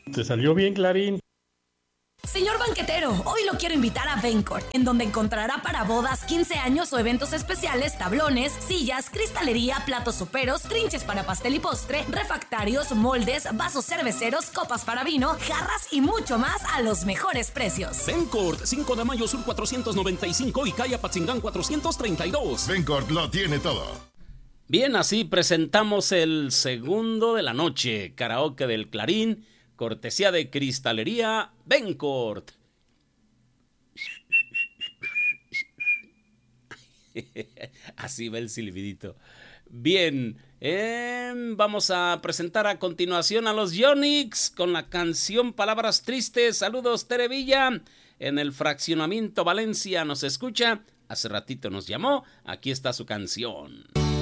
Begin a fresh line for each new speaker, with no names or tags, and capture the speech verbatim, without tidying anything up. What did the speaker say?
Te salió bien, Clarín.
Señor banquetero, hoy lo quiero invitar a Vencourt, en donde encontrará para bodas, quince años o eventos especiales, tablones, sillas, cristalería, platos soperos, trinches para pastel y postre, refractarios, moldes, vasos cerveceros, copas para vino, jarras y mucho más a los mejores precios.
Vencourt, cinco de mayo sur cuatrocientos noventa y cinco y calle Apatzingán cuatrocientos treinta y dos.
Vencourt lo tiene todo.
Bien, así presentamos el segundo de la noche, karaoke del Clarín, cortesía de Cristalería Vencourt. Así va el silbidito. Bien, eh, vamos a presentar a continuación a los Yonix con la canción Palabras Tristes. Saludos, Tere Villa, en el fraccionamiento Valencia nos escucha. Hace ratito nos llamó, aquí está su canción.